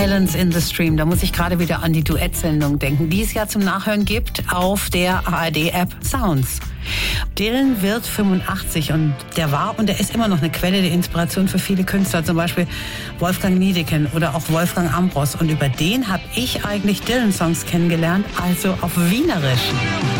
Silence in the Stream. Da muss ich gerade wieder an die Duettsendung denken, die es ja zum Nachhören gibt auf der ARD-App Sounds. Dylan wird 85 und er ist immer noch eine Quelle der Inspiration für viele Künstler, zum Beispiel Wolfgang Niedecken oder auch Wolfgang Ambros. Und über den habe ich eigentlich Dylan-Songs kennengelernt, also auf Wienerisch.